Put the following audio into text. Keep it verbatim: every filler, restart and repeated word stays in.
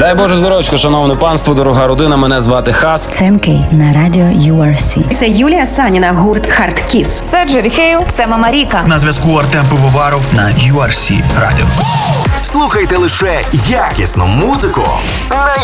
Дай Боже здоров'ячко, шановне панство, дорога родина. Мене звати Хас. Ценкей на радіо ю ар сі. Це Юлія Саніна, гурт Hard Kiss. Це Джері Хейл. Це Мама Ріка. На зв'язку Артем Пивоваров на ю ар сі Радіо. Слухайте лише якісну музику на